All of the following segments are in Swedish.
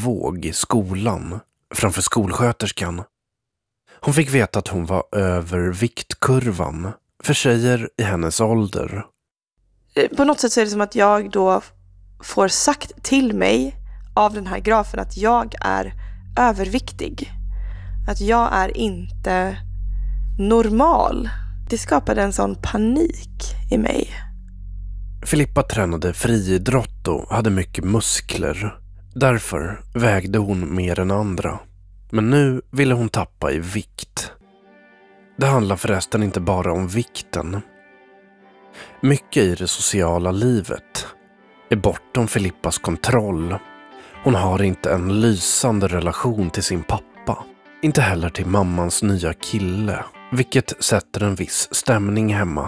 våg i skolan framför skolsköterskan. Hon fick veta att hon var över viktkurvan för tjejer i hennes ålder. På något sätt så är det som att jag då får sagt till mig av den här grafen att jag är överviktig. Att jag är inte normal. Det skapade en sån panik i mig. Filippa tränade friidrott och hade mycket muskler. Därför vägde hon mer än andra. Men nu ville hon tappa i vikt. Det handlar förresten inte bara om vikten. Mycket i det sociala livet är bortom Filippas kontroll. Hon har inte en lysande relation till sin pappa. Inte heller till mammans nya kille. Vilket sätter en viss stämning hemma.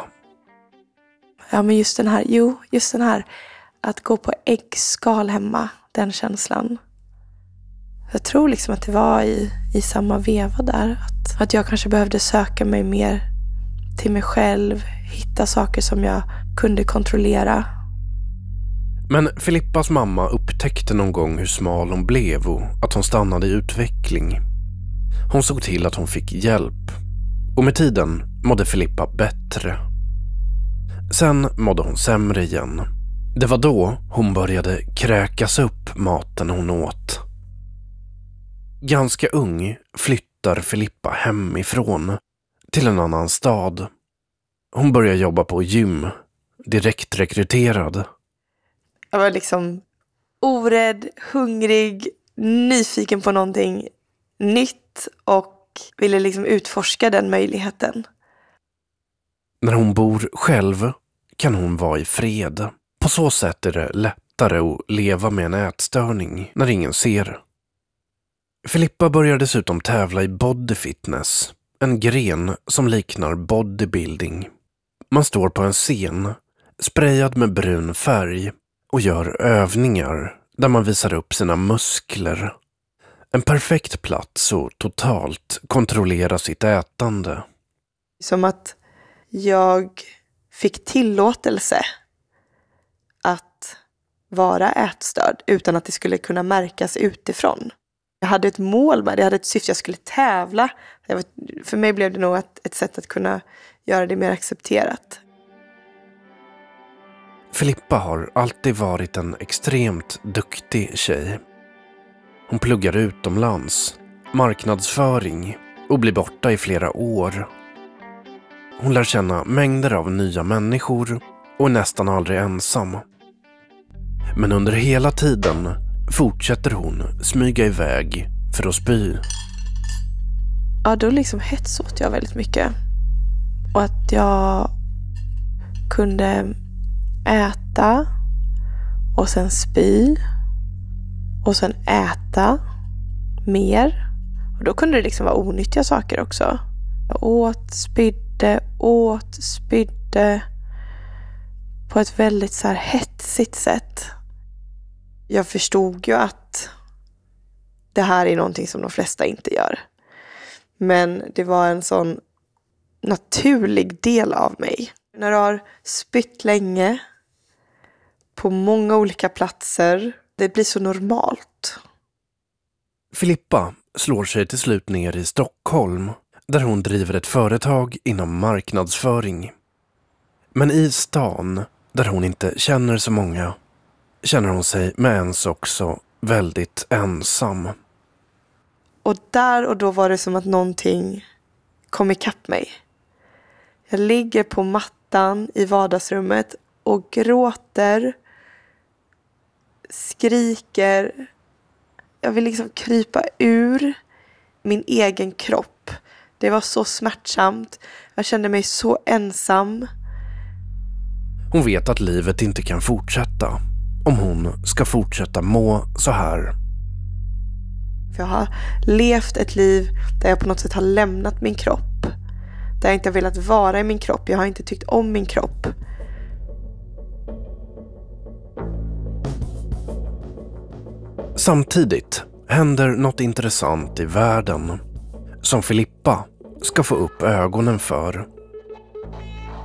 Ja, men just den här att gå på äggskal hemma, den känslan. Jag tror liksom att det var i samma veva där. Att jag kanske behövde söka mig mer till mig själv. Hitta saker som jag kunde kontrollera. Men Filippas mamma upptäckte någon gång hur smal hon blev och att hon stannade i utveckling. Hon såg till att hon fick hjälp. Och med tiden mådde Filippa bättre. Sen mådde hon sämre igen. Det var då hon började kräkas upp maten hon åt. Ganska ung flyttar Filippa hemifrån till en annan stad. Hon börjar jobba på gym, direkt rekryterad. Jag var liksom orädd, hungrig, nyfiken på någonting nytt och ville liksom utforska den möjligheten. När hon bor själv kan hon vara i fred. På så sätt är det lättare att leva med en ätstörning när ingen ser. Filippa börjar dessutom tävla i bodyfitness, en gren som liknar bodybuilding. Man står på en scen, sprayad med brun färg och gör övningar där man visar upp sina muskler. En perfekt plats att totalt kontrollera sitt ätande. Som att jag fick tillåtelse att vara ätstörd utan att det skulle kunna märkas utifrån. Jag hade ett mål med det, jag hade ett syfte, jag skulle tävla. För mig blev det nog ett sätt att kunna göra det mer accepterat. Filippa har alltid varit en extremt duktig tjej. Hon pluggar utomlands, marknadsföring och blir borta i flera år. Hon lär känna mängder av nya människor och är nästan aldrig ensam. Men under hela tiden fortsätter hon smyga iväg för att spy. Ja, då liksom hetsåt jag väldigt mycket. Och att jag kunde äta och sen spy och sen äta mer. Och då kunde det liksom vara onyttiga saker också. Jag åt, spydde på ett väldigt så här hetsigt sätt. Jag förstod ju att det här är någonting som de flesta inte gör. Men det var en sån naturlig del av mig. När du har spytt länge på många olika platser, det blir så normalt. Filippa slår sig till slut ner i Stockholm där hon driver ett företag inom marknadsföring. Men i stan, där hon inte känner så många, känner hon sig med ens också väldigt ensam. Och där och då var det som att någonting kom ikapp mig. Jag ligger på mattan i vardagsrummet och gråter, skriker. Jag vill liksom krypa ur min egen kropp. Det var så smärtsamt. Jag kände mig så ensam. Hon vet att livet inte kan fortsätta om hon ska fortsätta må så här. För jag har levt ett liv där jag på något sätt har lämnat min kropp. Där jag inte har velat vara i min kropp. Jag har inte tyckt om min kropp. Samtidigt händer något intressant i världen som Filippa ska få upp ögonen för.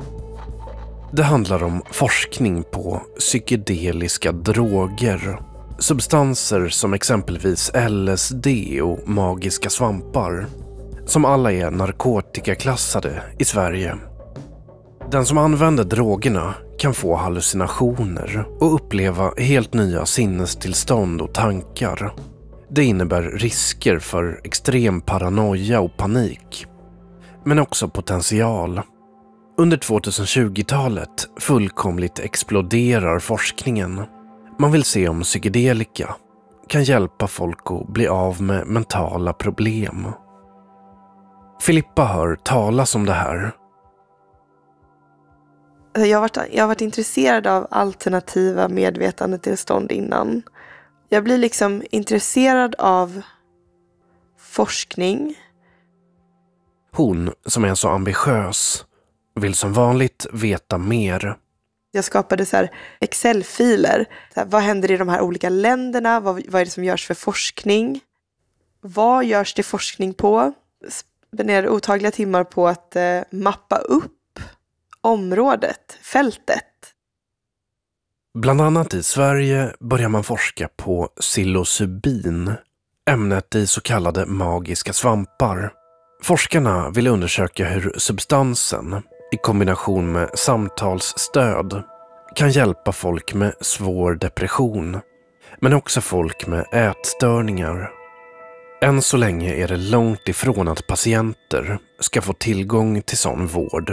Det handlar om forskning på psykedeliska droger. Substanser som exempelvis LSD och magiska svampar, som alla är narkotikaklassade i Sverige. Den som använder drogerna kan få hallucinationer och uppleva helt nya sinnestillstånd och tankar. Det innebär risker för extrem paranoia och panik, men också potential. Under 2020-talet fullkomligt exploderar forskningen. Man vill se om psykedelika kan hjälpa folk att bli av med mentala problem. Filippa hör talas om det här. Jag har varit intresserad av alternativa medvetandetillstånd innan. Jag blir liksom intresserad av forskning. Hon, som är så ambitiös, vill som vanligt veta mer. Jag skapade så här Excel-filer. Så här, vad händer i de här olika länderna? Vad är det som görs för forskning? Vad görs det forskning på? Spenderade otaliga timmar på att mappa upp området, fältet. Bland annat i Sverige börjar man forska på psilocybin, ämnet i så kallade magiska svampar. Forskarna vill undersöka hur substansen, i kombination med samtalsstöd, kan hjälpa folk med svår depression, men också folk med ätstörningar. Än så länge är det långt ifrån att patienter ska få tillgång till sån vård.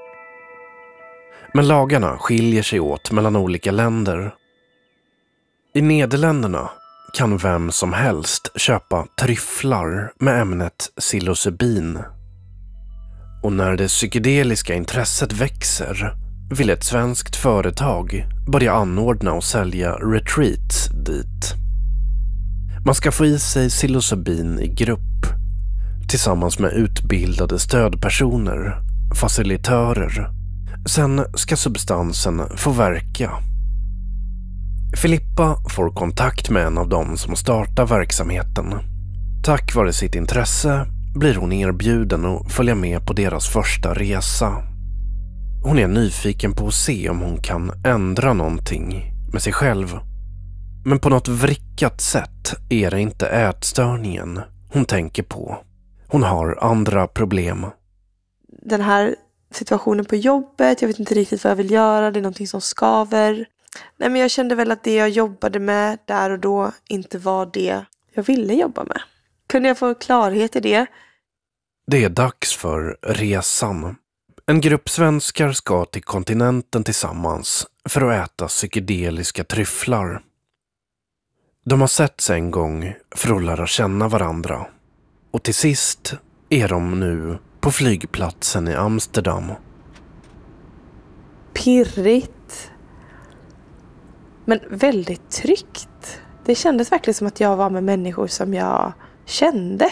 Men lagarna skiljer sig åt mellan olika länder. I Nederländerna kan vem som helst köpa tryfflar med ämnet psilocybin. Och när det psykedeliska intresset växer vill ett svenskt företag börja anordna och sälja retreats dit. Man ska få i sig psilocybin i grupp tillsammans med utbildade stödpersoner, facilitörer. Sen ska substansen få verka. Filippa får kontakt med en av dem som startar verksamheten. Tack vare sitt intresse blir hon erbjuden att följa med på deras första resa. Hon är nyfiken på att se om hon kan ändra någonting med sig själv. Men på något vrickat sätt är det inte ätstörningen hon tänker på. Hon har andra problem. Den här situationen på jobbet, jag vet inte riktigt vad jag vill göra, det är någonting som skaver. Nej, men jag kände väl att det jag jobbade med där och då inte var det jag ville jobba med. Kunde jag få klarhet i det? Det är dags för resan. En grupp svenskar ska till kontinenten tillsammans för att äta psykedeliska tryfflar. De har setts en gång för att lära känna varandra. Och till sist är de nu på flygplatsen i Amsterdam. Pirrigt. Men väldigt tryggt. Det kändes verkligen som att jag var med människor som jag kände.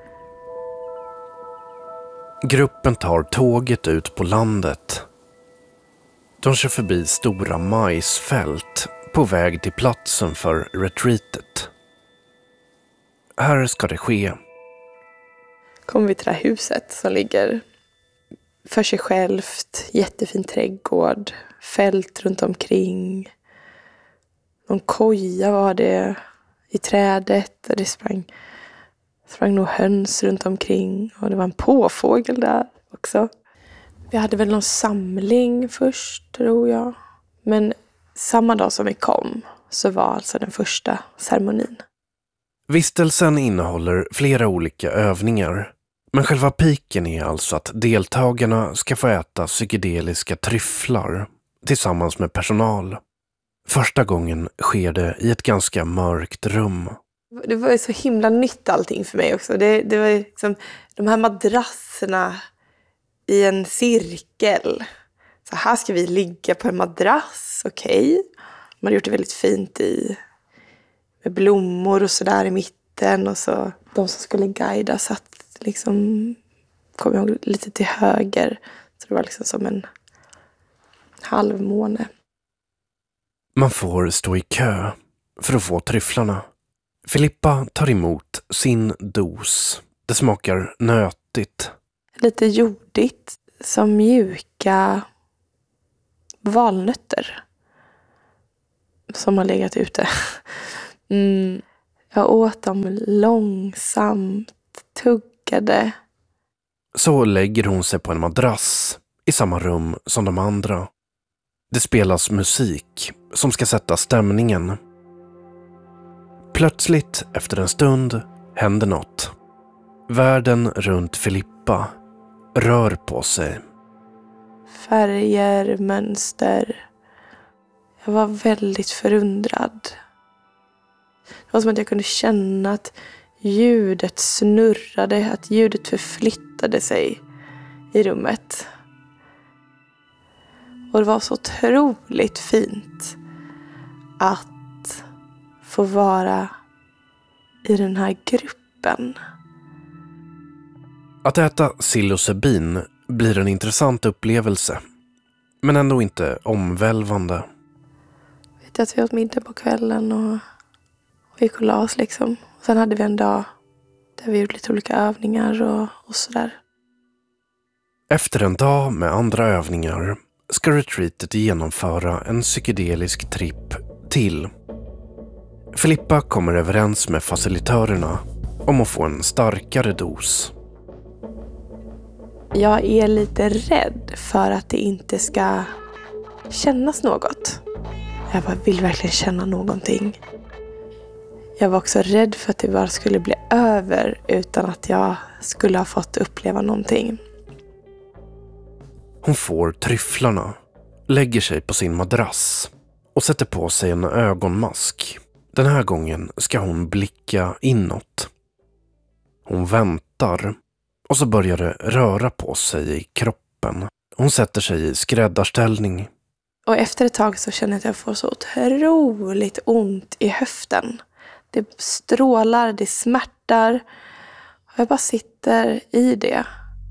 Gruppen tar tåget ut på landet. De kör förbi stora majsfält på väg till platsen för retreatet. Här ska det ske. Kommer vi till det här huset som ligger för sig självt. Jättefin trädgård. Fält runt omkring. Någon koja var det i trädet. Och det sprang nog höns runt omkring. Och det var en påfågel där också. Vi hade väl någon samling först, tror jag. Men samma dag som vi kom så var alltså den första ceremonin. Vistelsen innehåller flera olika övningar. Men själva piken är alltså att deltagarna ska få äta psykedeliska tryfflar tillsammans med personal. Första gången sker det i ett ganska mörkt rum. Det var ju så himla nytt allting för mig också. Det var liksom de här madrasserna i en cirkel. Så här ska vi ligga på en madrass, okej. Man hade gjort det väldigt fint med blommor och sådär i mitten. Och så de som skulle guida satt liksom, kom jag ihåg, lite till höger. Så det var liksom som en halvmåne. Man får stå i kö för att få tryfflarna. Filippa tar emot sin dos. Det smakar nötigt. Lite jordigt, som mjuka valnötter som har legat ute Jag åt dem långsamt, tuggade. Så lägger hon sig på en madrass i samma rum som de andra. Det spelas musik som ska sätta stämningen. Plötsligt, efter en stund, händer något. Världen runt Filippa rör på sig. Färger, mönster. Jag var väldigt förundrad. Det var som att jag kunde känna att ljudet snurrade, att ljudet förflyttade sig i rummet. Och det var så otroligt fint att få vara i den här gruppen. Att äta psilocybin blir en intressant upplevelse, men ändå inte omvälvande. Att vi åt middag på kvällen och gick och la oss liksom. Och sen hade vi en dag där vi gjorde lite olika övningar och sådär. Efter en dag med andra övningar ska retreatet genomföra en psykedelisk tripp till. Filippa kommer överens med facilitörerna om att få en starkare dos. Jag är lite rädd för att det inte ska kännas något. Jag bara vill verkligen känna någonting. Jag var också rädd för att det bara skulle bli över utan att jag skulle ha fått uppleva någonting. Hon får tryfflarna, lägger sig på sin madrass och sätter på sig en ögonmask. Den här gången ska hon blicka inåt. Hon väntar och så börjar det röra på sig i kroppen. Hon sätter sig i skräddarställning. Och efter ett tag så känner jag att jag får så otroligt ont i höften. Det strålar, det smärtar. Och jag bara sitter i det.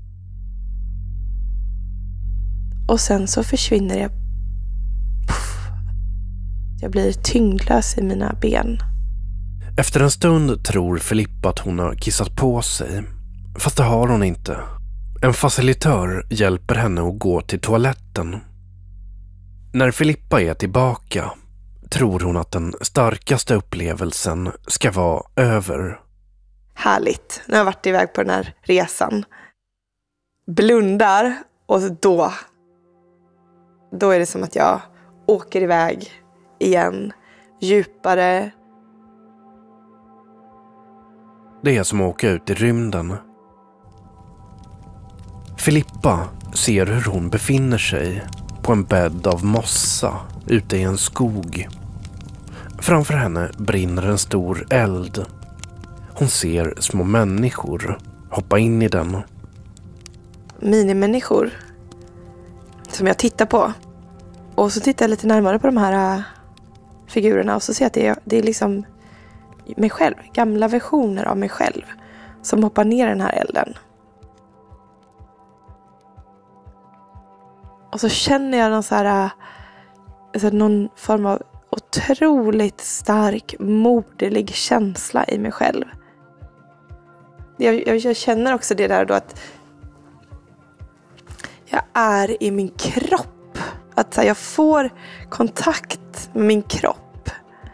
Och sen så försvinner jag. Puff. Jag blir tyngdlös i mina ben. Efter en stund tror Filippa att hon har kissat på sig. Fast det har hon inte. En facilitör hjälper henne att gå till toaletten. När Filippa är tillbaka tror hon att den starkaste upplevelsen ska vara över. Härligt. Nu har jag varit iväg på den här resan. Blundar och då är det som att jag åker iväg igen. Djupare. Det är som att åka ut i rymden. Filippa ser hur hon befinner sig på en bädd av mossa ute i en skog. Framför henne brinner en stor eld. Hon ser små människor hoppa in i den. Minimänniskor som jag tittar på. Och så tittar jag lite närmare på de här figurerna och så ser jag att det är liksom mig själv. Gamla versioner av mig själv som hoppar ner i den här elden. Och så känner jag någon form av otroligt stark, moderlig känsla i mig själv. Jag känner också det där då att jag är i min kropp. Att jag får kontakt med min kropp.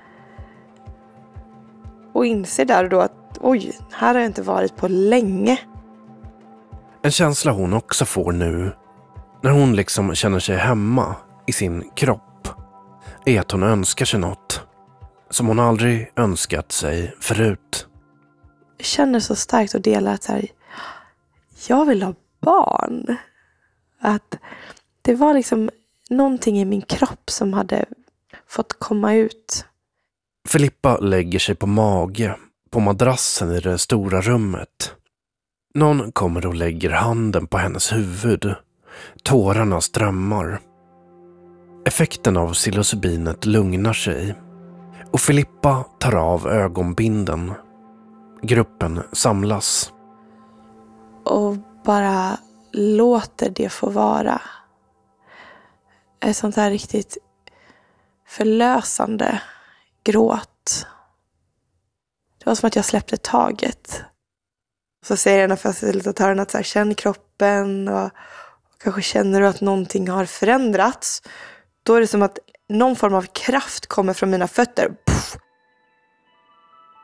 Och inser där då att oj, här har jag inte varit på länge. En känsla hon också får nu, när hon liksom känner sig hemma i sin kropp, är att hon önskar sig något som hon aldrig önskat sig förut. Jag känner så starkt att dela att jag vill ha barn. Att det var liksom någonting i min kropp som hade fått komma ut. Filippa lägger sig på mage på madrassen i det stora rummet. Någon kommer och lägger handen på hennes huvud. Tårarna strömmar. Effekten av psilocybinet lugnar sig. Och Filippa tar av ögonbinden. Gruppen samlas. Och bara låter det få vara. Ett sånt här riktigt förlösande gråt. Det var som att jag släppte taget. Så säger den här facilitatören att känn kroppen och kanske känner du att någonting har förändrats. Då är det som att någon form av kraft kommer från mina fötter. Puff.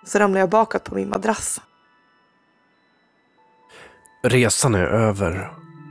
Så ramlade jag bakåt på min madrass. Resan är över.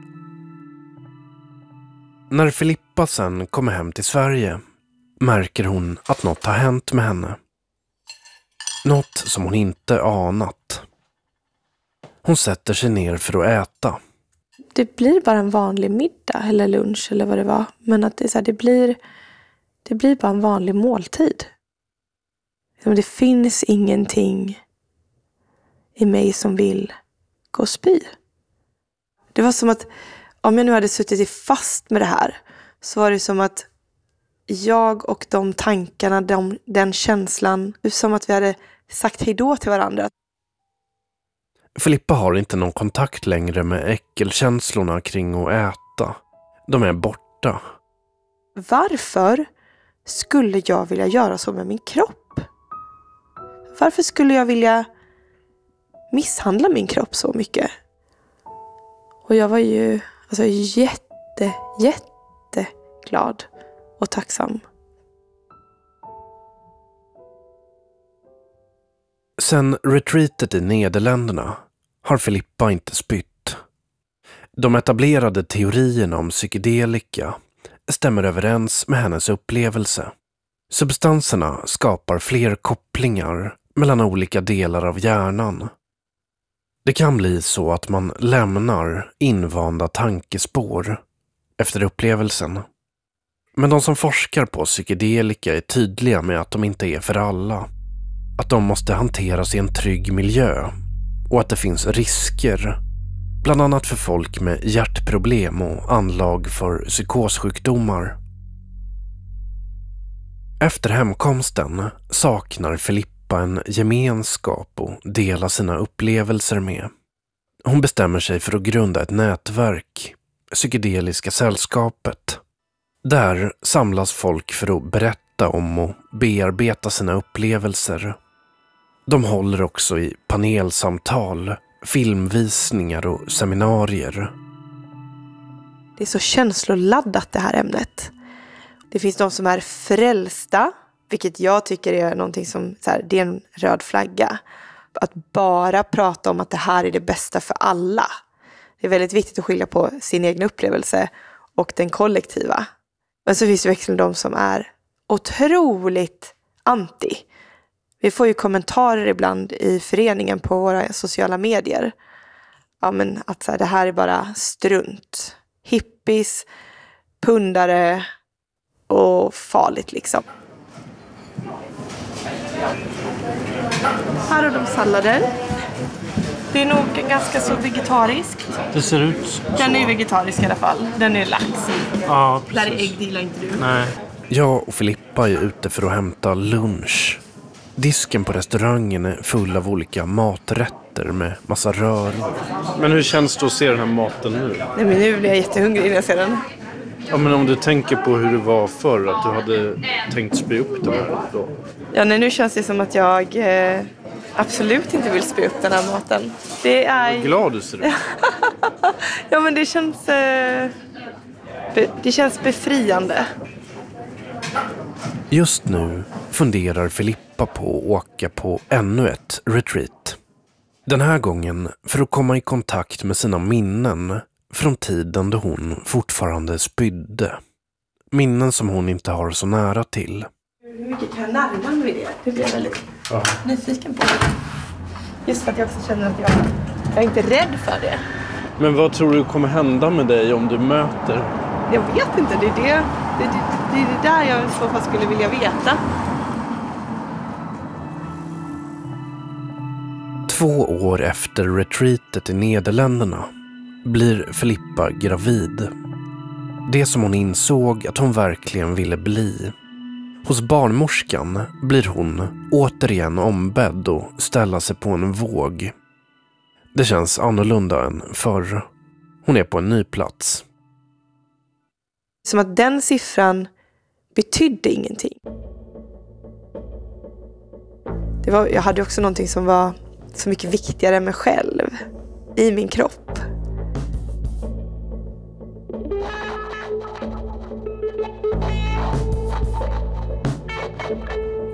När Filippa sen kommer hem till Sverige märker hon att något har hänt med henne. Något som hon inte anat. Hon sätter sig ner för att äta. Det blir bara en vanlig middag eller lunch eller vad det var. Men att det, är så här, det blir bara en vanlig måltid. Det finns ingenting i mig som vill gå och spy. Det var som att om jag nu hade suttit fast med det här så var det som att jag och de tankarna, den känslan, det är som att vi hade sagt hejdå till varandra. Filippa har inte någon kontakt längre med äckelkänslorna kring att äta. De är borta. Varför skulle jag vilja göra så med min kropp? Varför skulle jag vilja misshandla min kropp så mycket? Och jag var ju jätteglad och tacksam. Sen retreatet i Nederländerna har Filippa inte spytt. De etablerade teorierna om psykedelika stämmer överens med hennes upplevelse. Substanserna skapar fler kopplingar mellan olika delar av hjärnan. Det kan bli så att man lämnar invanda tankespår efter upplevelsen. Men de som forskar på psykedelika är tydliga med att de inte är för alla. Att de måste hanteras i en trygg miljö och att det finns risker, bland annat för folk med hjärtproblem och anlag för psykossjukdomar. Efter hemkomsten saknar Filippa en gemenskap och dela sina upplevelser med. Hon bestämmer sig för att grunda ett nätverk, Psykedeliska sällskapet. Där samlas folk för att berätta om och bearbeta sina upplevelser. De håller också i panelsamtal, filmvisningar och seminarier. Det är så känsloladdat det här ämnet. Det finns de som är frälsta, vilket jag tycker är någonting som så här, det är en röd flagga. Att bara prata om att det här är det bästa för alla. Det är väldigt viktigt att skilja på sin egen upplevelse och den kollektiva. Men så finns det verkligen de som är otroligt anti. Vi får ju kommentarer ibland i föreningen på våra sociala medier. Ja, men att så här, det här är bara strunt. Hippies, pundare och farligt liksom. Här har de sallader. Det är nog ganska så vegetariskt. Det ser ut så. Den är vegetarisk i alla fall. Den är lax i. Ja, precis. Där är ägg, gillar inte du. Nej. Jag och Filippa är ute för att hämta lunch. Disken på restaurangen är full av olika maträtter med massa rör. Men hur känns det att se den här maten nu? Nej, men nu blir jag jättehungrig när jag ser den. Ja, men om du tänker på hur det var förr, att du hade tänkt spy upp det då. Ja, nej, nu känns det som att jag absolut inte vill spy upp den här maten. Det är... Vad glad du ser ut. Ja, men det känns befriande. Just nu funderar Filippa på att åka på ännu ett retreat. Den här gången för att komma i kontakt med sina minnen från tiden då hon fortfarande spydde. Minnen som hon inte har så nära till. Hur mycket kan jag närma mig det? Det blir jag väldigt nyfiken på. Just för att jag också känner att jag är inte rädd för det. Men vad tror du kommer hända med dig om du möter? Jag vet inte, det är det där jag i så fall skulle vilja veta. 2 år efter retreatet i Nederländerna blir Filippa gravid. Det som hon insåg att hon verkligen ville bli. Hos barnmorskan blir hon återigen ombedd att ställa sig på en våg. Det känns annorlunda än förr. Hon är på en ny plats. Som att den siffran betydde ingenting. Jag hade också någonting som var så mycket viktigare än mig själv. I min kropp.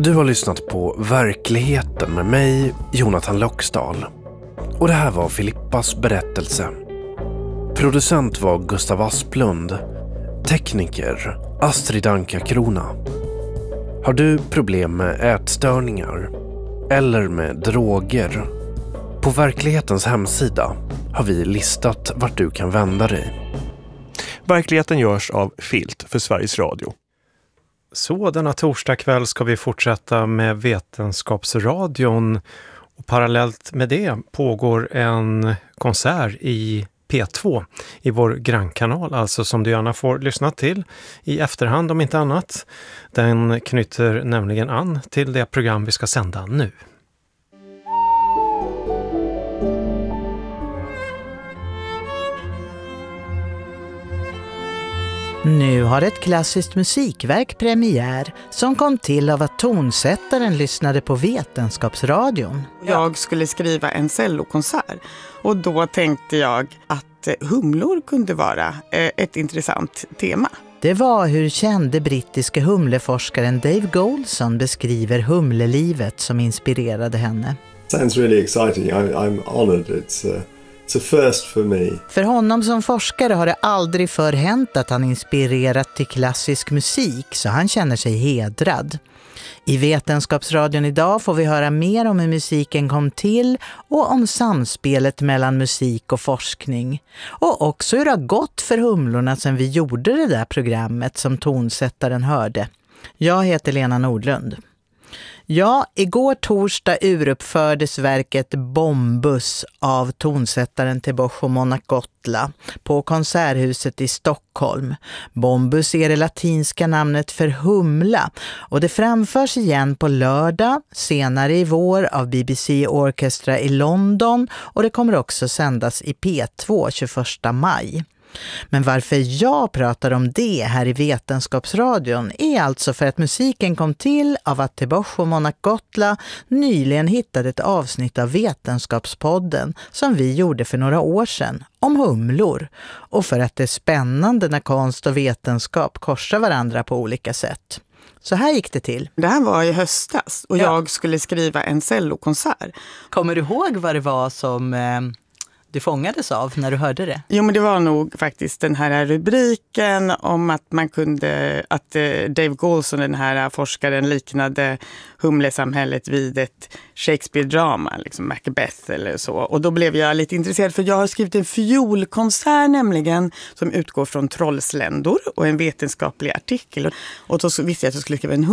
Du har lyssnat på Verkligheten med mig, Jonathan Loxdal. Och det här var Filippas berättelse. Producent var Gustav Asplund. Tekniker Astrid Anka Krona. Har du problem med ätstörningar eller med droger? På Verklighetens hemsida har vi listat vart du kan vända dig. Verkligheten görs av Filt för Sveriges Radio. Så denna torsdag kväll ska vi fortsätta med Vetenskapsradion. Och parallellt med det pågår en konsert i P2 i vår grannkanal, alltså som du gärna får lyssna till i efterhand om inte annat. Den knyter nämligen an till det program vi ska sända nu. Nu har ett klassiskt musikverk premiär som kom till av att tonsättaren lyssnade på Vetenskapsradion. Jag skulle skriva en cellokonsert och då tänkte jag att humlor kunde vara ett intressant tema. Det var hur kände brittiska humleforskaren Dave Goldson beskriver humlelivet som inspirerade henne. Sounds really exciting. I'm honored. It's a first for me. För honom som forskare har det aldrig förr hänt att han inspirerat till klassisk musik, så han känner sig hedrad. I Vetenskapsradion idag får vi höra mer om hur musiken kom till och om samspelet mellan musik och forskning. Och också hur det har gått för humlorna sedan vi gjorde det där programmet som tonsättaren hörde. Jag heter Lena Nordlund. Ja, igår torsdag uruppfördes verket Bombus av tonsättaren Teboho Monacotla på Konserthuset i Stockholm. Bombus är det latinska namnet för humla och det framförs igen på lördag, senare i vår av BBC Orchestra i London, och det kommer också sändas i P2 21 maj. Men varför jag pratar om det här i Vetenskapsradion är alltså för att musiken kom till av att Teboho Monacotla nyligen hittade ett avsnitt av Vetenskapspodden som vi gjorde för några år sedan om humlor, och för att det är spännande när konst och vetenskap korsar varandra på olika sätt. Så här gick det till. Det här var i höstas och jag skulle skriva en cellokonsert. Kommer du ihåg vad det var som du fångades av när du hörde det? Jo, men det var nog faktiskt den här rubriken om att man kunde, att Dave Goldson, den här forskaren, liknade humlesamhället vid ett Shakespeare-drama, liksom Macbeth eller så. Och då blev jag lite intresserad, för jag har skrivit en fiolkonsert nämligen som utgår från trollsländor och en vetenskaplig artikel. Och då visste jag att jag skulle skriva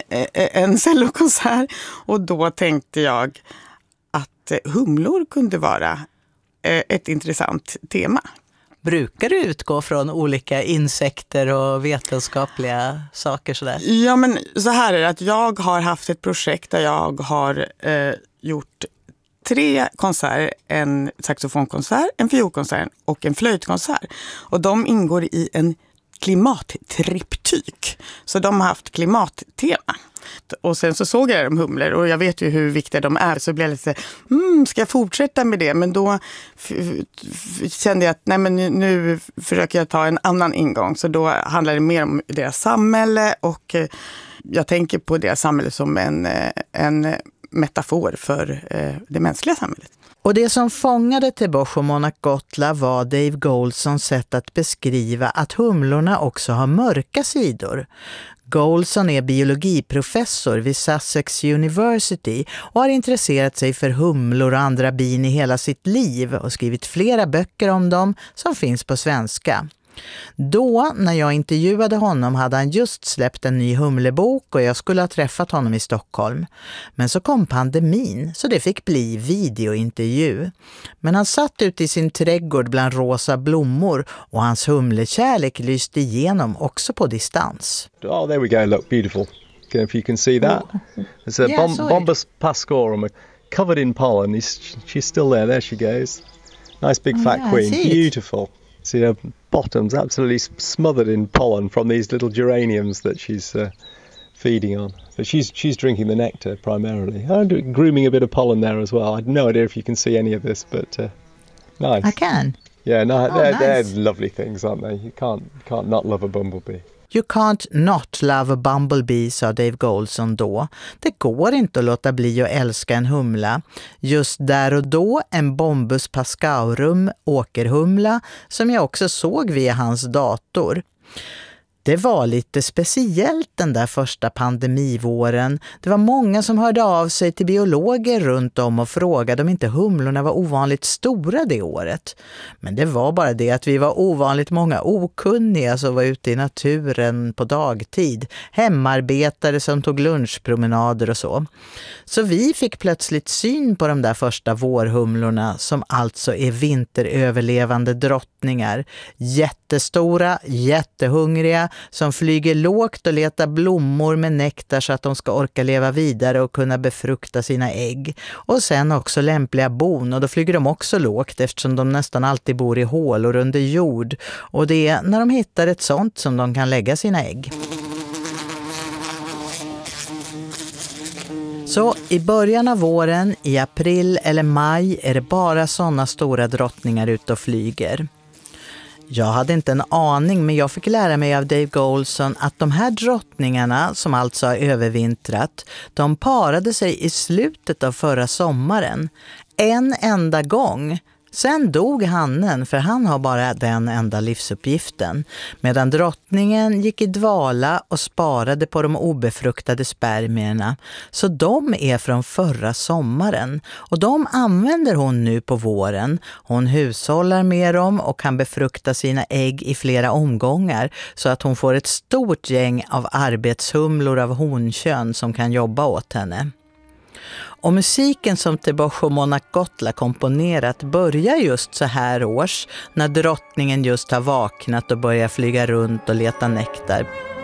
en cellokonsert, och då tänkte jag att humlor kunde vara ett intressant tema. Brukar du utgå från olika insekter och vetenskapliga saker sådär? Ja, men så här är det att jag har haft ett projekt där jag har gjort 3 konserter, en saxofonkonsert, en fiolkonsert och en flöjtkonsert. Och de ingår i en klimattriptyk. Så de har haft klimattema. Och sen så såg jag de humlor och jag vet ju hur viktiga de är, så blev jag lite ska jag fortsätta med det? Men då kände jag att nej, men nu försöker jag ta en annan ingång, så då handlar det mer om deras samhälle, och jag tänker på deras samhälle som en metafor för det mänskliga samhället. Och det som fångade Teboho Monacotla var Dave Goldsons sätt att beskriva att humlorna också har mörka sidor. Goldson är biologiprofessor vid Sussex University och har intresserat sig för humlor och andra bin i hela sitt liv och skrivit flera böcker om dem som finns på svenska. Då, när jag intervjuade honom, hade han just släppt en ny humlebok och jag skulle ha träffat honom i Stockholm. Men så kom pandemin, så det fick bli videointervju. Men han satt ute i sin trädgård bland rosa blommor och hans humlekärlek lyste igenom också på distans. Oh, there we go. Look, beautiful. If you can see that. It's a Bombus pascorum covered in pollen. She's still there. There she goes. Nice big fat queen. Beautiful. See her bottom's absolutely smothered in pollen from these little geraniums that she's feeding on. But she's drinking the nectar primarily. I'm grooming a bit of pollen there as well. I have no idea if you can see any of this, but nice. I can. Yeah, no, nice. They're lovely things, aren't they? You can't not love a bumblebee. You can't not love a bumblebee, sa Dave Goulson då. Det går inte att låta bli att älska en humla. Just där och då en Bombus pascaurum åkerhumla som jag också såg via hans dator. Det var lite speciellt den där första pandemivåren. Det var många som hörde av sig till biologer runt om och frågade om inte humlorna var ovanligt stora det året. Men det var bara det att vi var ovanligt många okunniga som var ute i naturen på dagtid. Hemarbetare som tog lunchpromenader och så. Så vi fick plötsligt syn på de där första vårhumlorna som alltså är vinteröverlevande drottningar. Jättestora, jättehungriga, som flyger lågt och letar blommor med nektar så att de ska orka leva vidare och kunna befrukta sina ägg. Och sen också lämpliga bon, och då flyger de också lågt eftersom de nästan alltid bor i hålor under jord. Och det är när de hittar ett sånt som de kan lägga sina ägg. Så i början av våren, i april eller maj, är det bara sådana stora drottningar ute och flyger. Jag hade inte en aning, men jag fick lära mig av Dave Goulson att de här drottningarna, som alltså har övervintrat, de parade sig i slutet av förra sommaren. En enda gång. Sen dog hannen, för han har bara den enda livsuppgiften. Medan drottningen gick i dvala och sparade på de obefruktade spermierna. Så de är från förra sommaren. Och de använder hon nu på våren. Hon hushållar med dem och kan befrukta sina ägg i flera omgångar. Så att hon får ett stort gäng av arbetshumlor av honkön som kan jobba åt henne. Och musiken som Teboho Monacotla komponerat börjar just så här års, när drottningen just har vaknat och börjar flyga runt och leta nektar.